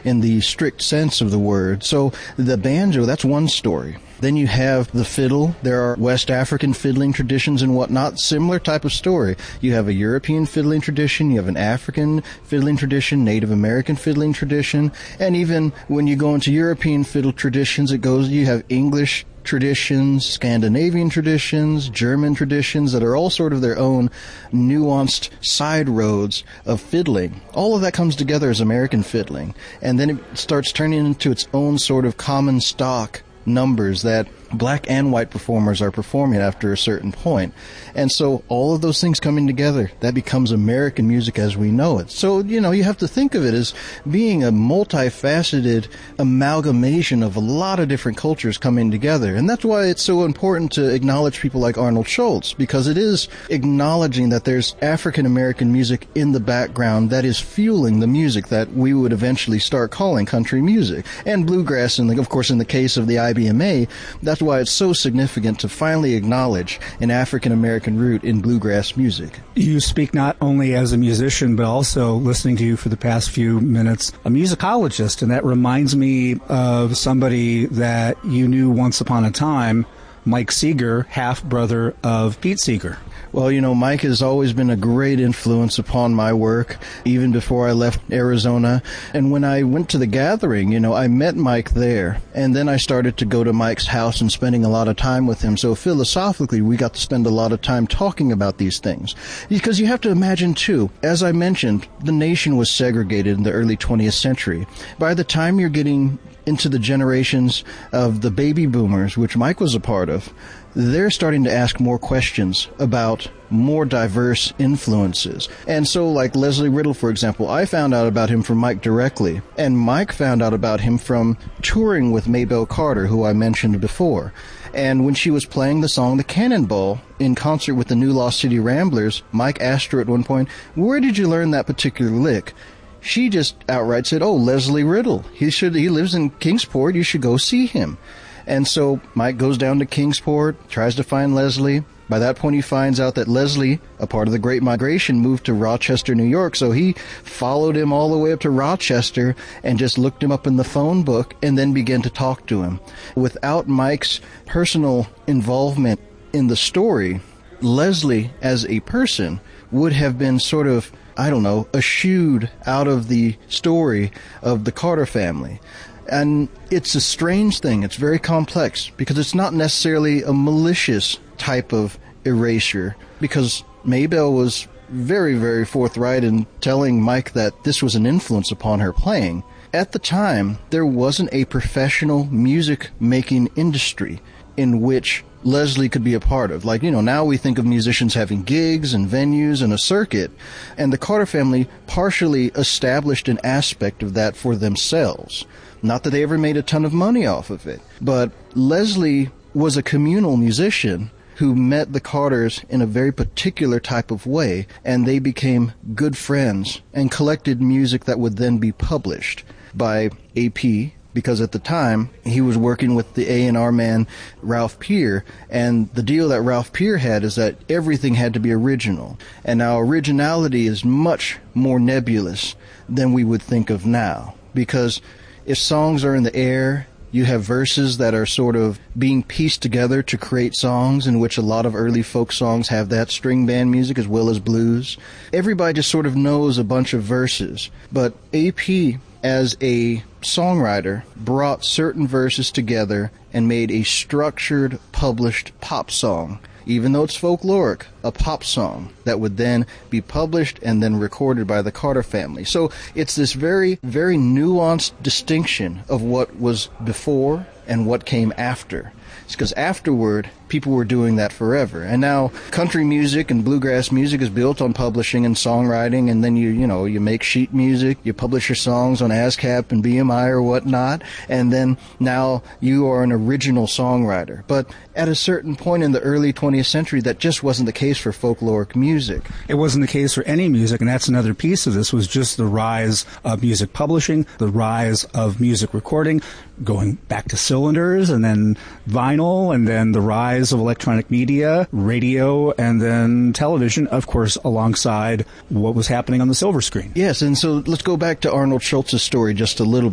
in the strict sense of the word. So the banjo, that's one story. Then you have the fiddle. There are West African fiddling traditions and whatnot. Similar type of story. You have a European fiddling tradition. You have an African fiddling tradition, Native American fiddling tradition. And even when you go into European fiddle traditions, you have English traditions, Scandinavian traditions, German traditions that are all sort of their own nuanced side roads of fiddling. All of that comes together as American fiddling. And then it starts turning into its own sort of common stock numbers that black and white performers are performing after a certain point. And so all of those things coming together, that becomes American music as we know it. So, you have to think of it as being a multifaceted amalgamation of a lot of different cultures coming together. And that's why it's so important to acknowledge people like Arnold Schultz, because it is acknowledging that there's African American music in the background that is fueling the music that we would eventually start calling country music. And bluegrass, and of course in the case of the IBMA, that's why it's so significant to finally acknowledge an African American root in bluegrass music. You speak not only as a musician, but also, listening to you for the past few minutes, a musicologist, and that reminds me of somebody that you knew once upon a time, Mike Seeger, half-brother of Pete Seeger. Well, Mike has always been a great influence upon my work, even before I left Arizona. And when I went to the gathering, I met Mike there. And then I started to go to Mike's house and spending a lot of time with him. So philosophically, we got to spend a lot of time talking about these things. Because you have to imagine, too, as I mentioned, the nation was segregated in the early 20th century. By the time you're getting into the generations of the baby boomers, which Mike was a part of, they're starting to ask more questions about more diverse influences. And so, like Leslie Riddle, for example, I found out about him from Mike directly, and Mike found out about him from touring with Maybelle Carter, who I mentioned before. And when she was playing the song The Cannonball in concert with the New Lost City Ramblers, Mike asked her at one point, "Where did you learn that particular lick?" She just outright said, "Oh, Leslie Riddle. He lives in Kingsport. You should go see him." And so Mike goes down to Kingsport, tries to find Leslie. By that point, he finds out that Leslie, a part of the Great Migration, moved to Rochester, New York. So he followed him all the way up to Rochester and just looked him up in the phone book and then began to talk to him. Without Mike's personal involvement in the story, Leslie, as a person, would have been sort of, eschewed out of the story of the Carter family. And it's a strange thing. It's very complex because it's not necessarily a malicious type of erasure, because Maybelle was very, very forthright in telling Mike that this was an influence upon her playing. At the time, there wasn't a professional music-making industry in which Leslie could be a part of. Now we think of musicians having gigs and venues and a circuit, and the Carter family partially established an aspect of that for themselves. Not that they ever made a ton of money off of it, but Leslie was a communal musician who met the Carters in a very particular type of way, and they became good friends and collected music that would then be published by AP, because at the time he was working with the A&R man Ralph Peer, and the deal that Ralph Peer had is that everything had to be original. And now originality is much more nebulous than we would think of now, because if songs are in the air, you have verses that are sort of being pieced together to create songs, in which a lot of early folk songs have that string band music as well as blues. Everybody just sort of knows a bunch of verses. But AP, as a songwriter, brought certain verses together and made a structured, published pop song. Even though it's folkloric, a pop song that would then be published and then recorded by the Carter family. So it's this very, very nuanced distinction of what was before and what came after. It's because afterward, people were doing that forever. And now country music and bluegrass music is built on publishing and songwriting, and then you make sheet music, you publish your songs on ASCAP and BMI or whatnot, and then now you are an original songwriter. But at a certain point in the early 20th century, that just wasn't the case for folkloric music. It wasn't the case for any music, and that's another piece of this, was just the rise of music publishing, the rise of music recording, going back to cylinders and then vinyl, and then the rise of electronic media, radio, and then television, of course, alongside what was happening on the silver screen. Yes, and so let's go back to Arnold Schultz's story just a little